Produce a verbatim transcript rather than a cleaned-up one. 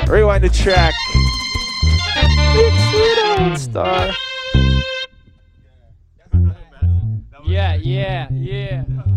Rewind the track. It's star. Yeah, yeah, yeah.